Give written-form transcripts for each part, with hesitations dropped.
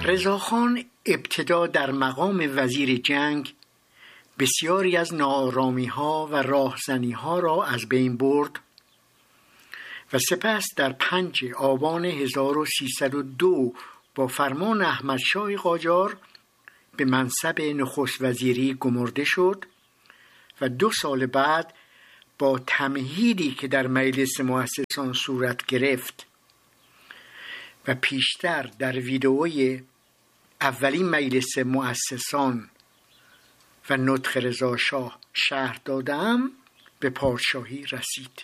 رضاخان ابتدا در مقام وزیر جنگ بسیاری از ناآرامی‌ها و راهزنی‌ها را از بین برد و سپس در 5 آبان 1302 با فرمان احمدشاه قاجار به منصب نخست وزیری گمارده شد و 2 سال بعد با تمهیدی که در مجلس مؤسسان صورت گرفت و پیشتر در ویدئوی اولین مجلس مؤسسان و نطق رضا شاه شرح دادم به پادشاهی رسید.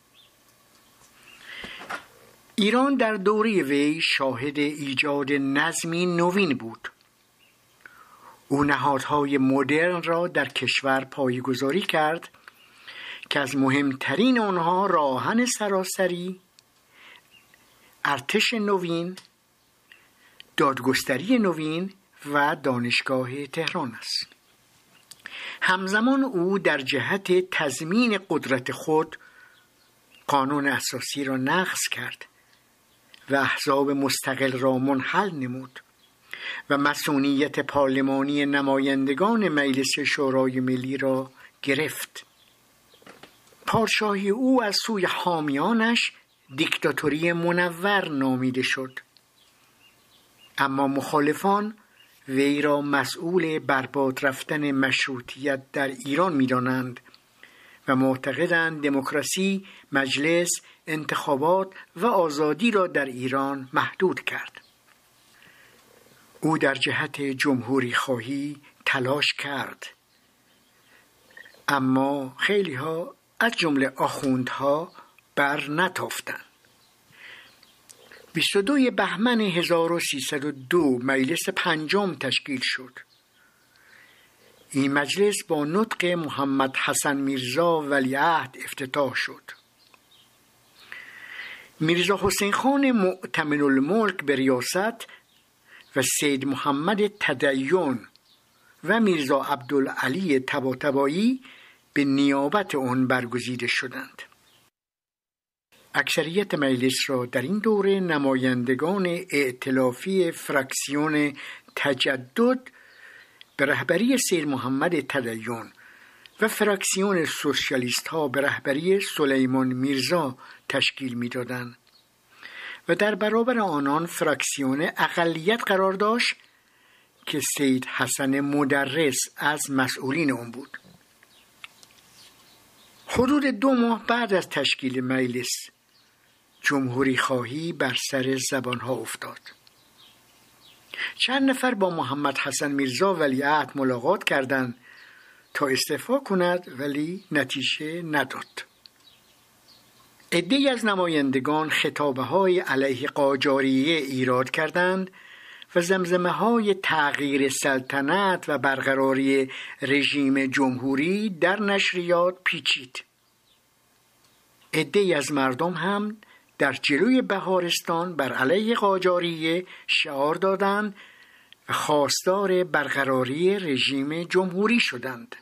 ایران در دوره وی شاهد ایجاد نظمی نوین بود. او نهادهای مدرن را در کشور پایه‌گذاری کرد که از مهمترین آنها راهن سراسری، ارتش نوین، دادگستری نوین و دانشگاه تهران است. همزمان او در جهت تضمین قدرت خود قانون اساسی را نقض کرد و احزاب مستقل را منحل نمود و مصونیت پارلمانی نمایندگان مجلس شورای ملی را گرفت. پادشاهی او از سوی حامیانش دیکتاتوری منور نامیده شد، اما مخالفان وی را مسئول برباد رفتن مشروطیت در ایران می‌دانند و معتقدند دموکراسی، مجلس، انتخابات و آزادی را در ایران محدود کرد. او در جهت جمهوری خواهی تلاش کرد، اما خیلی ها از جمله آخوندها بر نتافتند. 22 بهمن 1302 مجلس 5 تشکیل شد. این مجلس با نطق محمد حسن میرزا ولیعهد افتتاح شد. میرزا حسین خان مؤتمن الملک به ریاست و سید محمد تدین و میرزا عبدالعلی طباطبایی به نیابت آن برگزیده شدند. اکثریت مجلس را در این دوره نمایندگان ائتلافی فراکسیون تجدد به رهبری سید محمد تدین و فراکسیون سوسیالیست ها به رهبری سلیمان میرزا تشکیل می دادند و در برابر آنان فراکسیون اقلیت قرار داشت که سید حسن مدرس از مسئولین آن بود. حدود 2 ماه بعد از تشکیل مجلس جمهوری خواهی بر سر زبانها افتاد. چند نفر با محمد حسن میرزا ولیعهد ملاقات کردند تا استعفا کند، ولی نتیجه نداد. عده‌ای از نمایندگان خطابه‌های علیه قاجاریه ایراد کردند و زمزمه‌های تغییر سلطنت و برقراری رژیم جمهوری در نشریات پیچید. عده‌ای از مردم هم در جلوی بهارستان بر علیه قاجاریه شعار دادند و خواستار برقراری رژیم جمهوری شدند.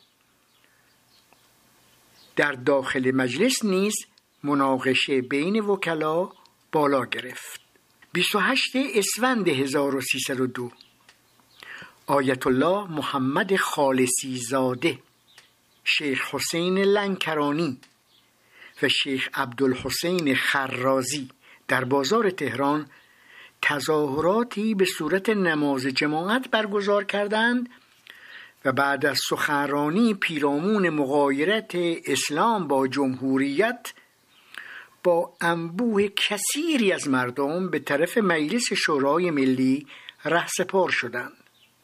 در داخل مجلس نیز مناقشه بین وکلا بالا گرفت. 28 اسفند 1302 آیت الله محمد خالصی زاده، شیخ حسین لنکرانی و شیخ عبدالحسین خرازی در بازار تهران تظاهراتی به صورت نماز جماعت برگزار کردند و بعد از سخنرانی پیرامون مغایرت اسلام با جمهوریت با انبوه کثیری از مردم به طرف مجلس شورای ملی رهسپار شدند.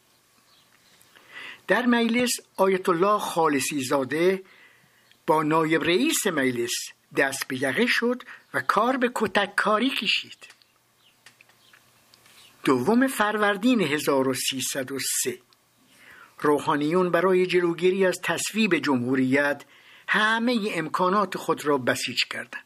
در مجلس آیت الله خالصی زاده با نایب رئیس مجلس دست به یقه شد و کار به کتک کاری کشید. 2 فروردین 1303 روحانیون برای جلوگیری از تصویب جمهوریت همه امکانات خود را بسیج کردند.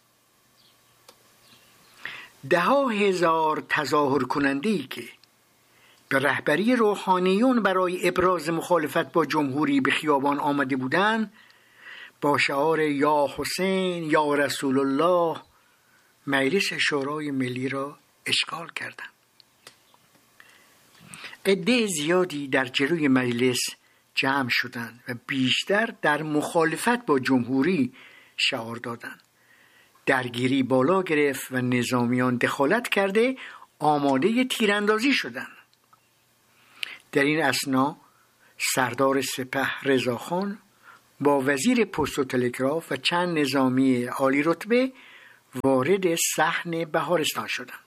10,000 تظاهر کننده‌ای که به رهبری روحانیون برای ابراز مخالفت با جمهوری به خیابان آمده بودند، با شعار یا حسین یا رسول الله مجلس شورای ملی را اشغال کردند. عده زیادی در جلوی مجلس جمع شدند و بیشتر در مخالفت با جمهوری شعار دادند. درگیری بالا گرفت و نظامیان دخالت کرده آماده تیراندازی شدند. در این اثنا سردار سپه رضاخان با وزیر پست و تلگراف و چند نظامی عالی رتبه وارد صحن بهارستان شدند.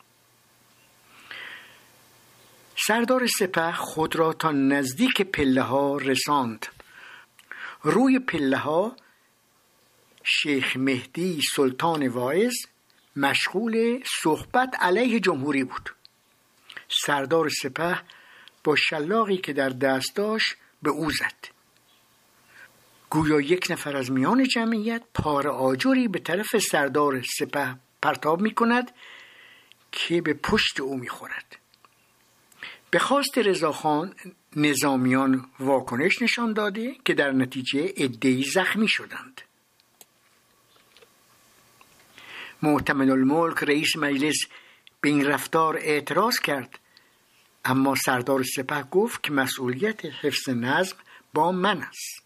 سردار سپه خود را تا نزدیک پله ها رساند. روی پله ها شیخ مهدی سلطان واعظ مشغول صحبت علیه جمهوری بود. سردار سپه با شلاقی که در دست داشت به او زد. گویا یک نفر از میان جمعیت پاره آجری به طرف سردار سپه پرتاب می کند که به پشت او می خورد. به خواست رضاخان نظامیان واکنش نشان داده که در نتیجه عده‌ای زخمی شدند. معتمدالملک رئیس مجلس به این رفتار اعتراض کرد، اما سردار سپه گفت که مسئولیت حفظ نظم با من است.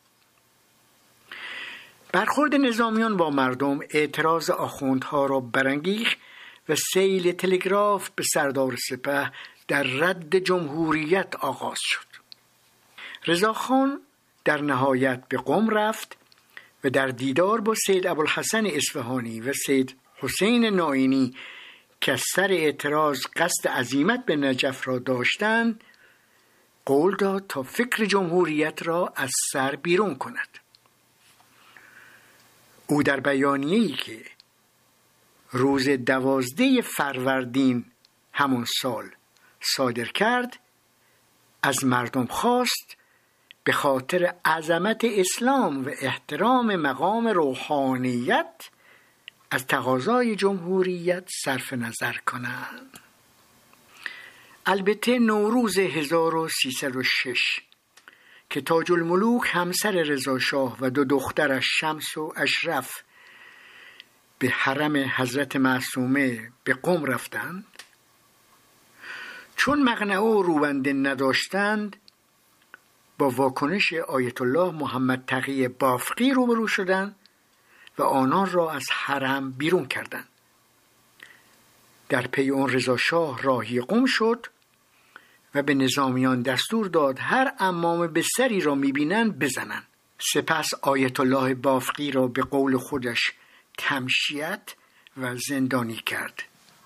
برخورد نظامیان با مردم اعتراض آخوندها را برانگیخت و سیل تلگراف به سردار سپه در رد جمهوریت آغاز شد. رضاخان در نهایت به قم رفت و در دیدار با سید ابوالحسن اصفهانی و سید حسین نائینی که از سر اعتراض قصد عزیمت به نجف را داشتند قول داد تا فکر جمهوریت را از سر بیرون کند. او در بیانیه‌ای که روز 12 فروردین همون سال صادر کرد از مردم خواست به خاطر عظمت اسلام و احترام مقام روحانیت از تقاضای جمهوریت صرف نظر کنند. البته نوروز 1306 که تاج الملوک همسر رضا شاه و 2 دخترش شمس و اشرف به حرم حضرت معصومه به قم رفتند، چون مقنعه و روبنده نداشتند با واکنش آیت الله محمد تقی بافقی روبرو شدند و آنان را از حرم بیرون کردند. در پی اون رضا شاه راهی قم شد و به نظامیان دستور داد هر امام به سری را میبینند بزنند. سپس آیت الله بافقی را به قول خودش تمشیت و زندانی کرد.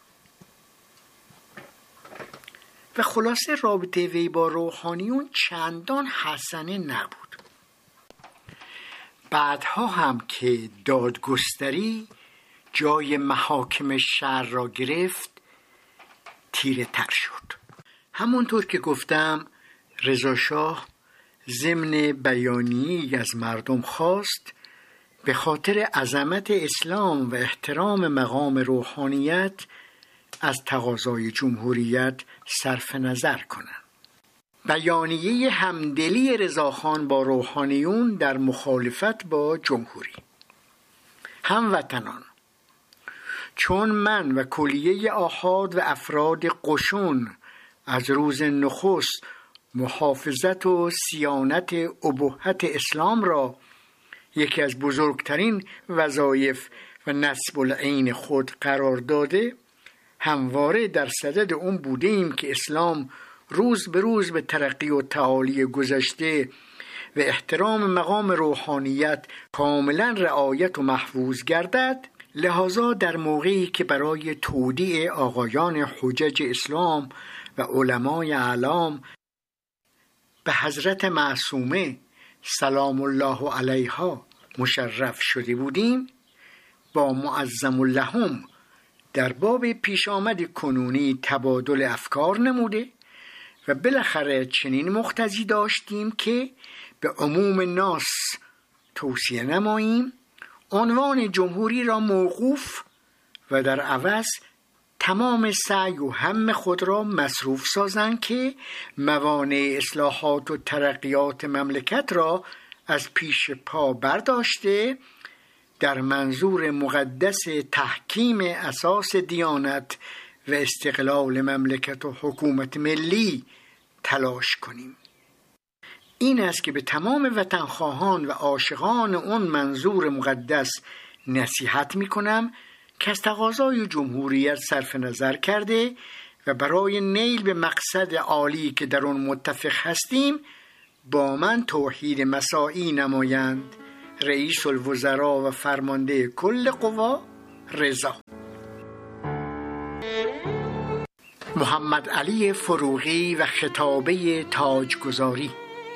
و خلاصه رابطه وی با روحانیون چندان حسنه نبود. بعدها هم که دادگستری جای محاکم شرع را گرفت تیره تر شد. همونطور که گفتم رضا شاه ضمن بیانیه‌ای از مردم خواست به خاطر عظمت اسلام و احترام مقام روحانیت از تقاضای جمهوریت صرف نظر کنند. بیانیه همدلی رضاخان با روحانیون در مخالفت با جمهوری. هموطنان، چون من و کلیه آحاد و افراد قشون از روز نخست محافظت و صیانت ابهت اسلام را یکی از بزرگترین وظایف و نصب العین خود قرار داده، همواره در صدد اون بودیم که اسلام روز به روز به ترقی و تعالی گذشته و احترام مقام روحانیت کاملا رعایت و محفوظ گردد. لذا در موقعی که برای تودیع آقایان حجج اسلام و علمای اعلام به حضرت معصومه سلام الله علیها مشرف شده بودیم، با معظم لهم در باب پیش آمد کنونی تبادل افکار نموده و بالاخره چنین مقتضی داشتیم که به عموم ناس توصیه نماییم عنوان جمهوری را موقوف و در عوض تمام سعی و هم خود را مصروف سازند که موانع اصلاحات و ترقیات مملکت را از پیش پا برداشته در منظور مقدس تحکیم اساس دیانت و استقلال مملکت و حکومت ملی تلاش کنیم. این است که به تمام وطنخواهان و عاشقان اون منظور مقدس نصیحت میکنم که از تقاضای جمهوریت صرف نظر کرده و برای نیل به مقصد عالی که در اون متفق هستیم با من توحید مساعی نمایند. رئیس الوزراء و فرمانده کل قوا رضا. محمد علی فروغی و خطابه تاجگذاری.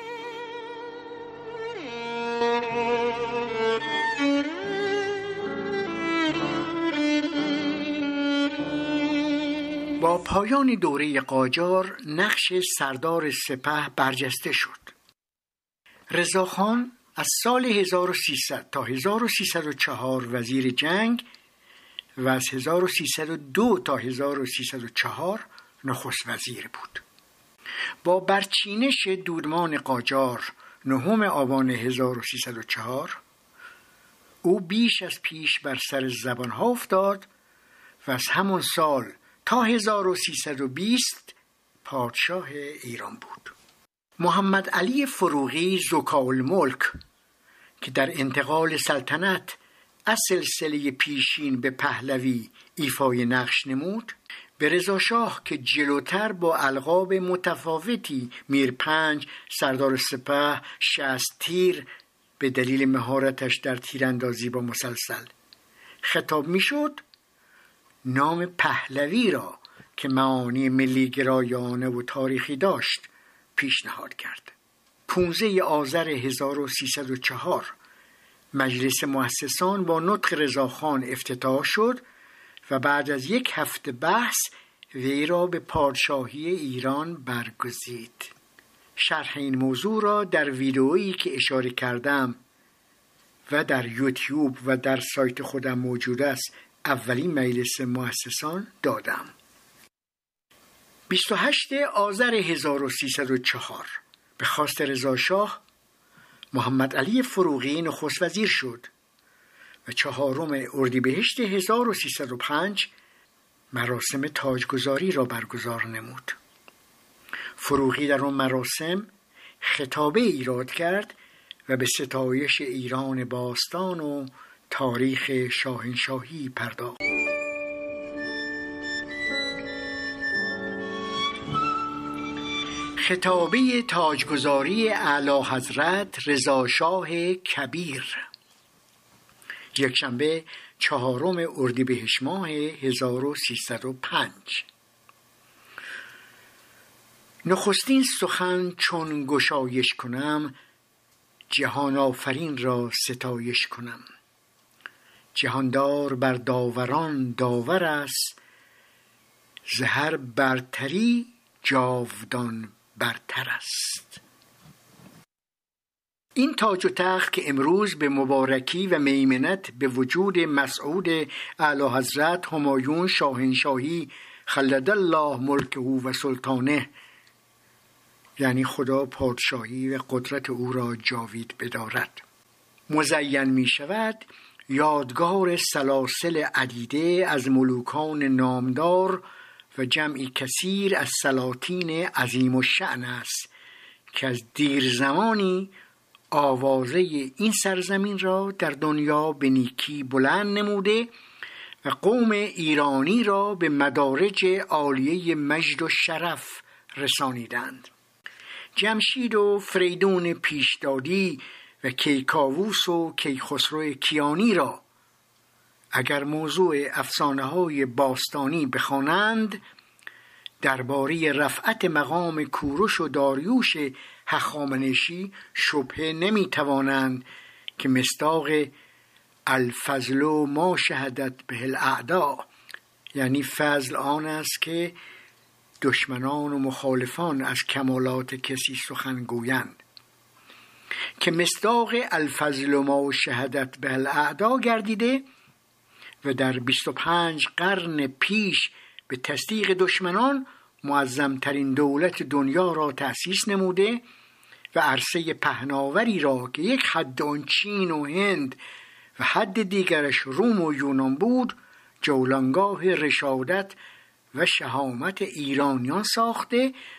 با پایان دوره قاجار نقش سردار سپه برجسته شد. رضاخان از سال 1300 تا 1304 وزیر جنگ و از 1302 تا 1304 نخست وزیر بود. با برچینش دودمان قاجار 9 آبان 1304 او بیش از پیش بر سر زبانها افتاد و از همون سال تا 1320 پادشاه ایران بود. محمد علی فروغی ذوالملک که در انتقال سلطنت از سلسله پیشین به پهلوی ایفای نقش نمود، به رضا شاه که جلوتر با القاب متفاوتی میرپنج، سردار سپه، 60 تیر به دلیل مهارتش در تیراندازی با مسلسل خطاب میشد، نام پهلوی را که معانی ملی گرایانه و تاریخی داشت پیشنهاد کرد. 15 آذر 1304 مجلس مؤسسان با نطق رضاخان افتتاح شد و بعد از 1 هفته بحث وی را به پادشاهی ایران برگزید. شرح این موضوع را در ویدئویی که اشاره کردم و در یوتیوب و در سایت خودم موجود است اولین مجلس مؤسسان دادم. 28 آذر 1304 به خواست رضا شاه محمد علی فروغی نخست وزیر شد و 4 اردیبهشت 1305 مراسم تاجگذاری را برگزار نمود. فروغی در آن مراسم خطابه ایراد کرد و به ستایش ایران باستان و تاریخ شاهنشاهی پرداخت. خطابه تاجگذاری اعلی حضرت رضا شاه کبیر، یکشنبه 4 اردیبهشت ماه 1305. نخستین سخن چون گشایش کنم، جهان آفرین را ستایش کنم. جهاندار بر داوران داور است، ز هر برتری جاودان برتر است. این تاج و تخت که امروز به مبارکی و میمنت به وجود مسعود اعلی حضرت همایون شاهنشاهی خلد الله ملکه و سلطانه، یعنی خدا پادشاهی و قدرت او را جاوید بدارد، مزین می شود، یادگار سلاسل عدیده از ملوکان نامدار و جمعی کثیر از سلاطین عظیم الشأن است که از دیر زمانی آوازه این سرزمین را در دنیا به نیکی بلند نموده و قوم ایرانی را به مدارج عالیه مجد و شرف رسانیدند. جمشید و فریدون پیشدادی و کیکاووس و کیخسرو کیانی را اگر موضوع افسانه‌های باستانی بخوانند، درباره رفعت مقام کوروش و داریوش هخامنشی شبهه نمی‌توانند که مصداق الفضل ما شهدت به الاعداء، یعنی فضل آن است که دشمنان و مخالفان از کمالات کسی سخن گویند، که مصداق الفضل ما شهدت به الاعداء گردیده و در 25 قرن پیش به تصدیق دشمنان معظمترین دولت دنیا را تأسیس نموده و عرصه پهناوری را که یک حد آن چین و هند و حد دیگرش روم و یونان بود جولانگاه رشادت و شهامت ایرانیان ساخته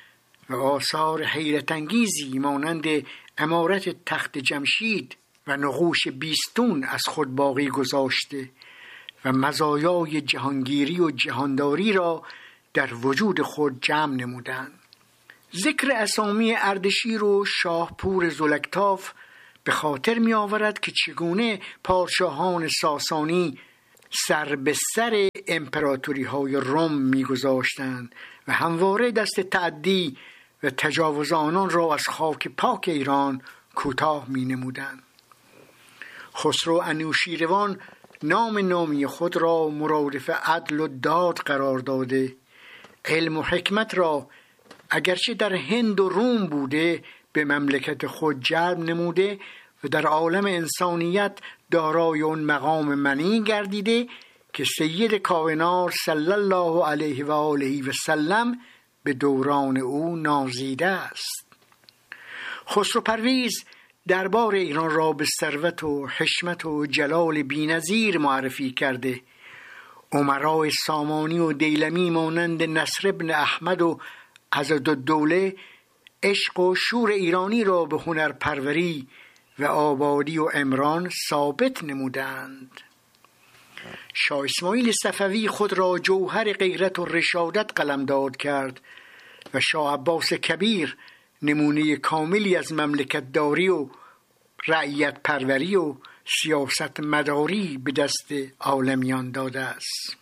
و آثار حیرت انگیزی مانند عمارت تخت جمشید و نقوش بیستون از خود باقی گذاشته و مزایای جهانگیری و جهانداری را در وجود خود جمع نمودند. ذکر اسامی اردشیر و شاهپور زلکتاف به خاطر می آورد که چگونه پادشاهان ساسانی سر به سر امپراتوری های روم می گذاشتند و همواره دست تعدی و تجاوز آنان را از خاک پاک ایران کوتاه می نمودند. خسرو انوشیروان نامی خود را مرادف عدل و داد قرار داده، علم و حکمت را اگرچه در هند و روم بوده به مملکت خود جلب نموده و در عالم انسانیت دارای اون مقام منی گردیده که سید کائنات صلی الله علیه و آله و سلم به دوران او نازیده است. خسرو پرویز دربار ایران را به ثروت و حشمت و جلال بی‌نظیر معرفی کرده. امرای سامانی و دیلمی مانند نصر ابن احمد و عضدالدوله عشق و شور ایرانی را به هنرپروری و آبادی و عمران ثابت نمودند. شاه اسماعیل صفوی خود را جوهر غیرت و رشادت قلمداد کرد و شاه عباس کبیر نمونه کاملی از مملکت داری و رعیت پروری و سیاست مداری به دست عالمیان داده است.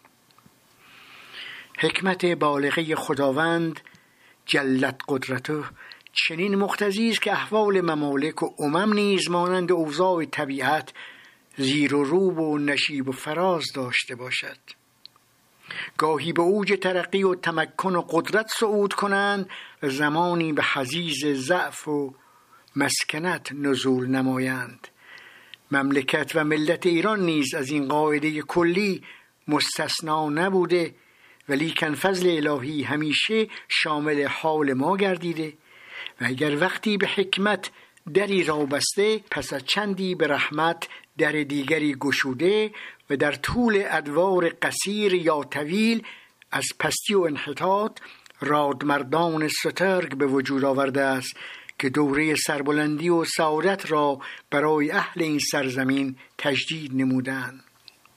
حکمت بالغه خداوند جلت قدرته چنین مقتضی است که احوال ممالک و امم نیز مانند اوضاع طبیعت زیر و روب و نشیب و فراز داشته باشد. گاهی به اوج ترقی و تمکن و قدرت صعود کنند و زمانی به حضیض ضعف و مسکنت نزول نمایند. مملکت و ملت ایران نیز از این قاعده کلی مستثنا نبوده، ولیکن فضل الهی همیشه شامل حال ما گردیده و اگر وقتی به حکمت دری را بسته، پس از چندی به رحمت در دیگری گشوده و در طول ادوار قصیر یا طویل از پستی و انحطاط رادمردان سترگ به وجود آورده است که دوره سربلندی و سعادت را برای اهل این سرزمین تجدید نمودند.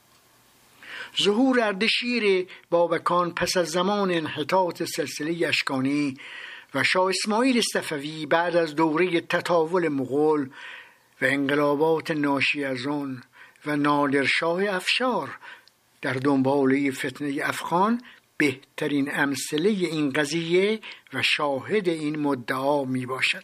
ظهور اردشیر بابکان پس از زمان انحطاط سلسله اشکانی و شاه اسماعیل صفوی بعد از دوره تطاول مغول و انقلابات ناشی از آن و نادرشاه افشار در دنباله فتنه افغان بهترین امثله این قضیه و شاهد این مدعا می باشد.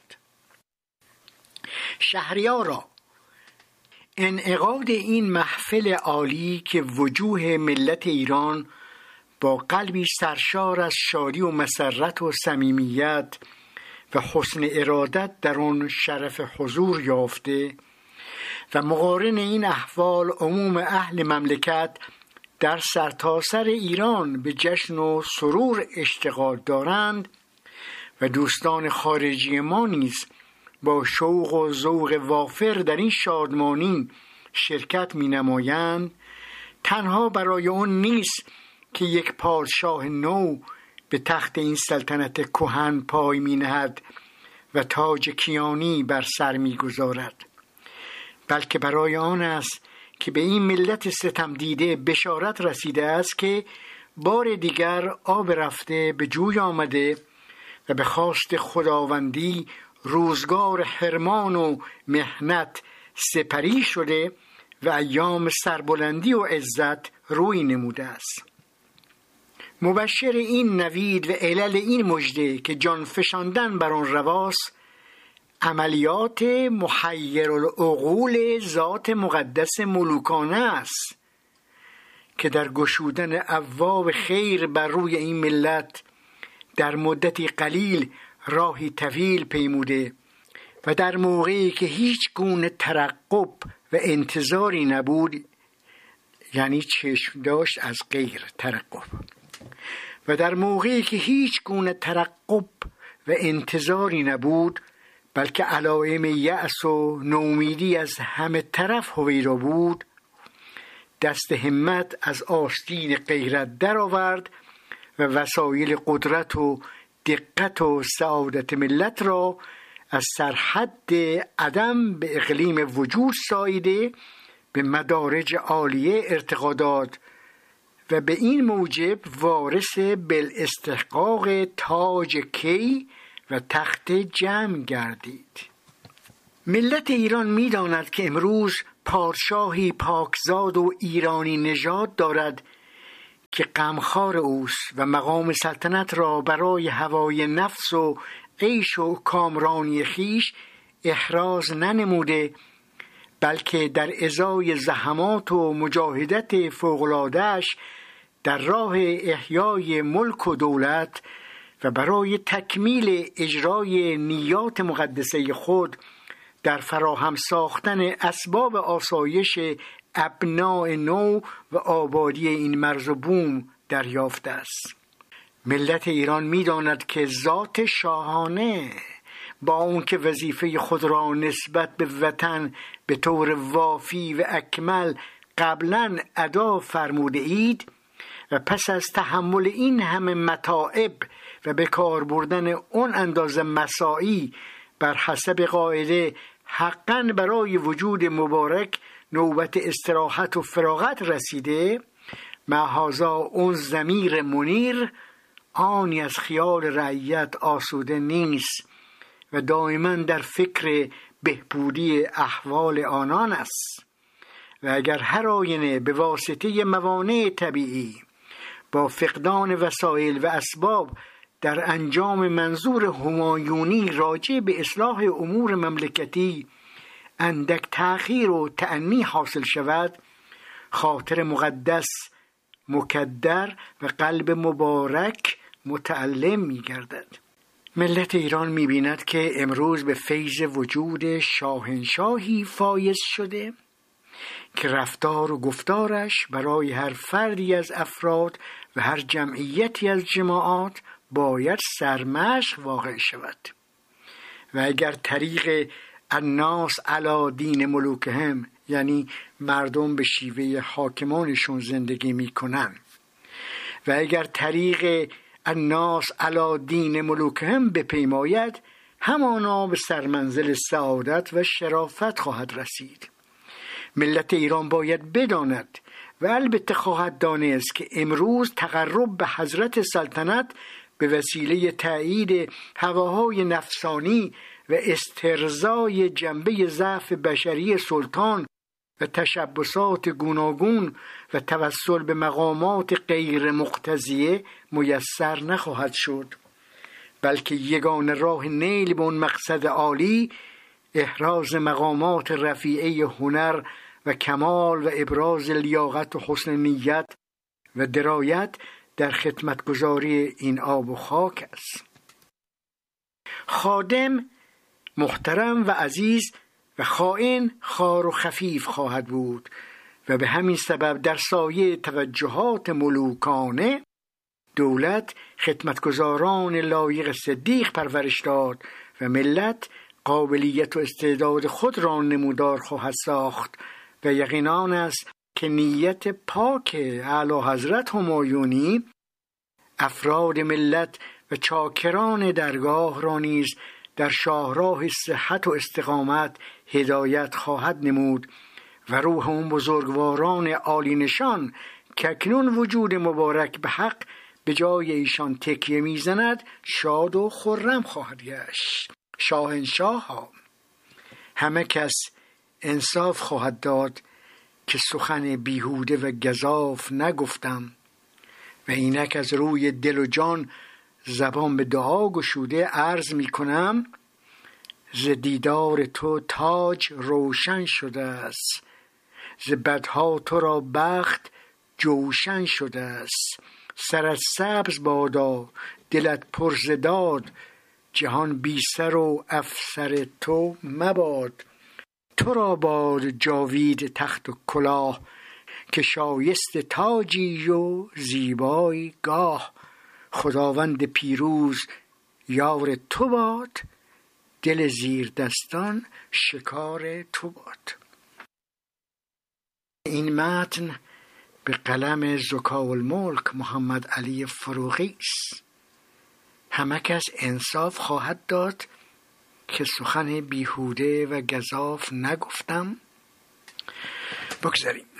شهریارا، انعقاد این محفل عالی که وجوه ملت ایران با قلبی سرشار از شادی و مسرت و صمیمیت و حسن ارادت در آن شرف حضور یافته و مقارن این احوال عموم اهل مملکت در سرتاسر ایران به جشن و سرور اشتغال دارند و دوستان خارجی ما نیز با شوق و ذوق وافر در این شادمانی شرکت می نمایند، تنها برای اون نیست که یک پادشاه نو به تخت این سلطنت کهن پای می نهد و تاج کیانی بر سر می گذارد، بلکه برای آن است که به این ملت ستم دیده بشارت رسیده است که بار دیگر آب رفته به جوی آمده و به خواست خداوندی روزگار حرمان و محنت سپری شده و ایام سربلندی و عزت روی نموده است. مبشر این نوید و علل این مژده که جان فشاندن بر آن رواست، عملیات محیر العقول ذات مقدس ملوکانه است که در گشودن ابواب خیر بر روی این ملت در مدتی قلیل راهی طویل پیموده و در موقعی که هیچ گونه ترقب و انتظاری نبود، یعنی چشم داشت از غیر ترقب، و در موقعی که هیچ گونه ترقب و انتظاری نبود بلکه علائم یأس و نومیدی از همه طرف هویدا بود، دست همت از آستین غیرت در آورد و وسایل قدرت و دقت و سعادت ملت را از سرحد عدم به اقلیم وجود ساییده به مدارج عالیه ارتقا داد و به این موجب وارث بالاستحقاق تاج کی و تخت جم گردید. ملت ایران می داند که امروز پادشاهی پاکزاد و ایرانی نژاد دارد که غمخوار اوست و مقام سلطنت را برای هوای نفس و عیش و کامرانی خیش احراز ننموده، بلکه در ازای زحمات و مجاهدت فوق‌العاده‌اش در راه احیای ملک و دولت و برای تکمیل اجرای نیات مقدسه خود در فراهم ساختن اسباب آسایش ابناء نو و آبادی این مرز و بوم دریافته است. ملت ایران می داند که ذات شاهانه با اون که وظیفه خود را نسبت به وطن به طور وافی و اکمل قبلا ادا فرموده اید و پس از تحمل این همه متاعب و به کار بردن اون اندازه مساعی بر حسب قاعده حقاً برای وجود مبارک نوبت استراحت و فراغت رسیده، معاذا اون ضمیر منیر آنی از خیال رعیت آسوده نیست و دائما در فکر بهبودی احوال آنان است و اگر هر آینه به واسطه موانع طبیعی با فقدان وسایل و اسباب در انجام منظور همایونی راجع به اصلاح امور مملکتی اندک تأخیر و تأنی حاصل شود، خاطر مقدس مکدر و قلب مبارک متألم می گردد. ملت ایران می بیند که امروز به فیض وجود شاهنشاهی فایز شده که رفتار و گفتارش برای هر فردی از افراد و هر جمعیتی از جماعات باید سرمشق واقع شود و اگر طریق الناس علی دین ملوکهم، یعنی مردم به شیوه حاکمانشون زندگی میکنن و اگر طریق الناس علی دین ملوکهم بپیماید، همانا به سرمنزل سعادت و شرافت خواهد رسید. ملت ایران باید بداند و البته خواهد دانست که امروز تقرب به حضرت سلطنت به وسیله تأیید هواهای نفسانی و استرضای جنبه ضعف بشری سلطان و تشبسات گوناگون و توسل به مقامات غیر مقتضیه میسر نخواهد شد، بلکه یگانه راه نیل به اون مقصد عالی احراز مقامات رفیعه هنر و کمال و ابراز لیاقت و حسن نیت و درایت در خدمتگزاری این آب و خاک است. خادم محترم و عزیز و خائن خوار و خفیف خواهد بود و به همین سبب در سایه توجهات ملوکانه دولت خدمتگزاران لایق صدیق پرورش داد و ملت قابلیت و استعداد خود را نمودار خواهد ساخت و یقین آن است که نیت پاک اعلی حضرت همایونی افراد ملت و چاکران درگاه را نیز در شاهراه صحت و استقامت هدایت خواهد نمود و روح اون بزرگواران عالی نشان که اکنون وجود مبارک به حق به جای ایشان تکیه میزند شاد و خرم خواهد گشت. شاهنشاه ها همه کس انصاف خواهد داد که سخن بیهوده و گزاف نگفتم و اینک از روی دل و جان زبان به دعا گشوده عرض می کنم ز دیدار تو تاج روشن شده است، ز بدها تو را بخت جوشن شده است، سرت سبز بادا دلت پر ز داد، جهان بی سر و افسر تو مباد، تو را باد جاوید تخت و کلاه، که شایست تاجی و زیبای گاه، خداوند پیروز یار تو باد، دل زیر دستان شکار تو باد. این متن به قلم زکاء الملک محمد علی فروغی است. همه کس انصاف خواهد داد که سخن بیهوده و گزاف نگفتم. بگذاریم.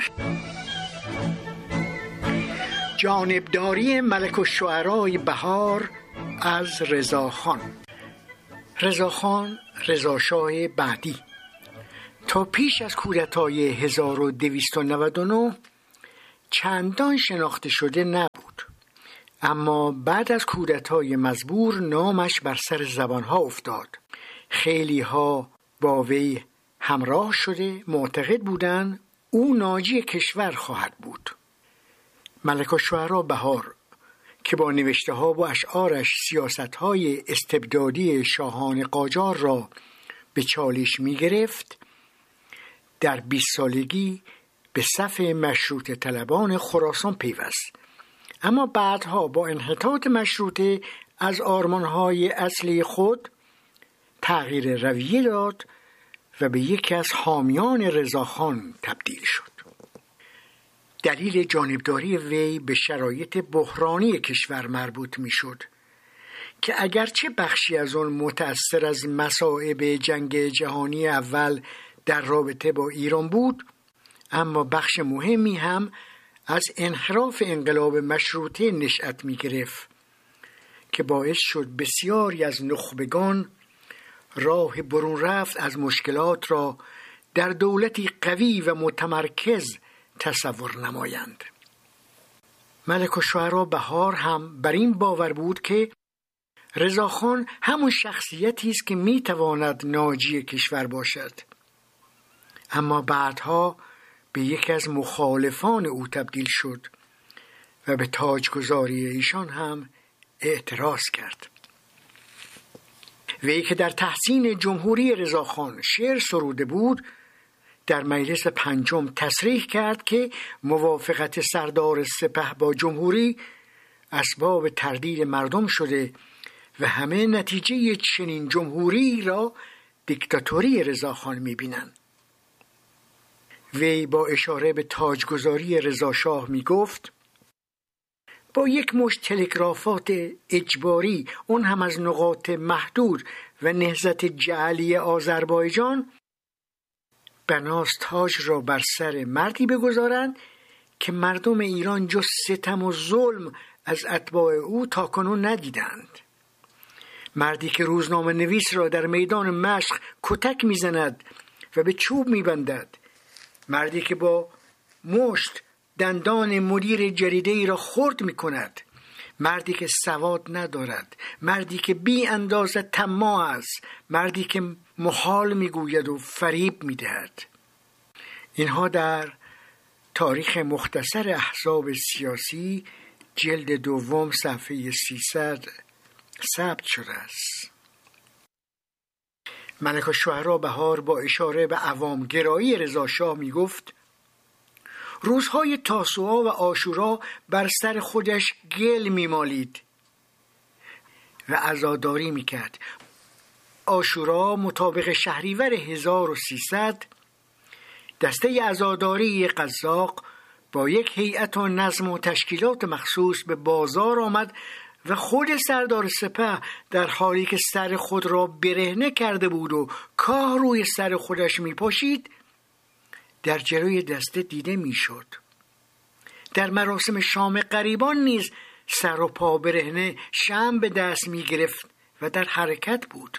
جانبداری ملک الشعراء بهار از رضاخان. رضاخان رضاشاه بعدی تا پیش از کودتای 1299 چندان شناخته شده نبود، اما بعد از کودتای مزبور نامش بر سر زبانها افتاد. خیلی ها با وی همراه شده معتقد بودند او ناجی کشور خواهد بود. ملک الشعراء بهار که با نوشته ها و اشعارش سیاست های استبدادی شاهان قاجار را به چالش می گرفت، در 20 سالگی به صف مشروط طلبان خراسان پیوست، اما بعدها با انحطاط مشروطه از آرمانهای اصلی خود تغییر رویه داد و به یکی از حامیان رضاخان تبدیل شد. دلیل جانبداری وی به شرایط بحرانی کشور مربوط می شد که اگرچه بخشی از آن متأثر از مصائب جنگ جهانی اول در رابطه با ایران بود، اما بخش مهمی هم از انحراف انقلاب مشروطه نشأت می گرفت که باعث شد بسیاری از نخبگان راه برون رفت از مشکلات را در دولتی قوی و متمرکز تصور نمایند. ملک الشعراء بهار هم بر این باور بود که رضاخان همون شخصیتی است که میتواند ناجی کشور باشد، اما بعدها به یکی از مخالفان او تبدیل شد و به تاجگذاری ایشان هم اعتراض کرد. وی که در تحسین جمهوری رضاخان شعر سروده بود، در مجلس پنجم تصریح کرد که موافقت سردار سپه با جمهوری اسباب تردید مردم شده و همه نتیجه چنین جمهوری را دیکتاتوری رضاخان می‌بینند. وی با اشاره به تاجگذاری رضاشاه می‌گفت: با یک مشت تلگرافات اجباری، اون هم از نقاط محدود و نهضت جعلی آذربایجان، بناست تاج را بر سر مردی بگذارند که مردم ایران جز ستم و ظلم از اتباع او تاکنون ندیدند. مردی که روزنامه نویس را در میدان مشق کتک میزند و به چوب میبندد. مردی که با مشت دندان مدیر جریده ای را خرد می کند. مردی که سواد ندارد. مردی که بی اندازه طماع است. مردی که محال می گوید و فریب می دهد. اینها در تاریخ مختصر احزاب سیاسی جلد دوم صفحه 300 ثبت شده است. ملک الشعراء بهار با اشاره به عوامگرایی رضاشاه می گفت: روزهای تاسوعا و عاشورا بر سر خودش گل می‌مالید و عزاداری می‌کرد. عاشورا مطابق شهریور 1300 دسته عزاداری قزاق با یک هیئت و نظم و تشکیلات مخصوص به بازار آمد و خود سردار سپه در حالی که سر خود را برهنه کرده بود و کاه روی سر خودش می‌پاشید در جلوی دسته دیده میشد. در مراسم شام غریبان نیز سر و پا برهنه شمع به دست می گرفت و در حرکت بود.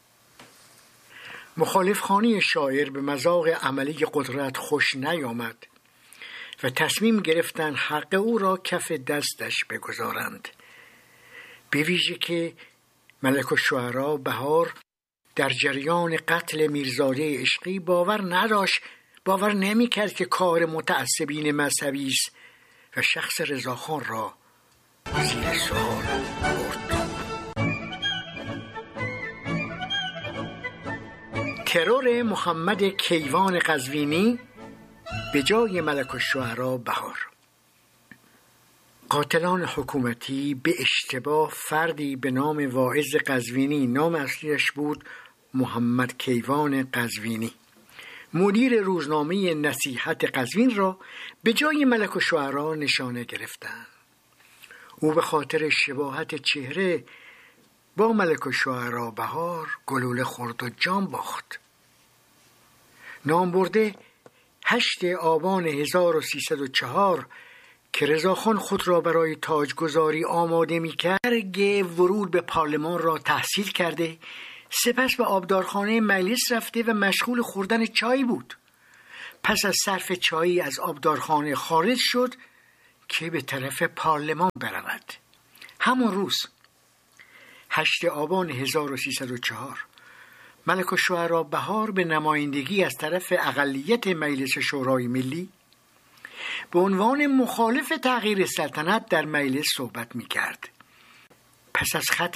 مخالف خانی شاعر به مذاق عملی قدرت خوش نیامد و تصمیم گرفتند حق او را کف دستش بگذارند. به ویژه که ملک الشعراء بهار در جریان قتل میرزاده عشقی باور نمی کرد که کار متعصبین مذهبی است و شخص رضاخان را زیر سوال برد. ترور محمد کیوان قزوینی به جای ملک الشعراء بهار. قاتلان حکومتی به اشتباه فردی به نام واعظ قزوینی، نام اصلیش بود محمد کیوان قزوینی، مدیر روزنامه نصیحت قزوین را به جای ملک الشعراء نشانه گرفتند. او به خاطر شباهت چهره با ملک الشعرا بهار گلوله خورد و جان باخت. نام برده 8 آبان 1304 که رضاخان خود را برای تاجگذاری آماده می‌کرد، ورود به پارلمان را تحصیل کرده، سپس به آبدارخانه مجلس رفته و مشغول خوردن چای بود. پس از صرف چایی از آبدارخانه خارج شد که به طرف پارلمان برود. همون روز 8 آبان 1304 ملک الشعرا بهار به نمایندگی از طرف اقلیت مجلس شورای ملی به عنوان مخالف تغییر سلطنت در مجلس صحبت می‌کرد. پس از ختم